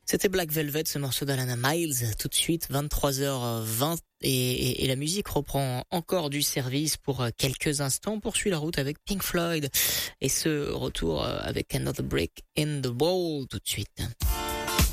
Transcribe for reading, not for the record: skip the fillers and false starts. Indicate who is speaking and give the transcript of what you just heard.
Speaker 1: C'était Black Velvet, ce morceau d'Alana Miles. Tout de suite, 23h20 et la musique reprend encore du service pour quelques instants. On poursuit la route avec Pink Floyd et ce retour avec Another Brick in the Wall tout de suite.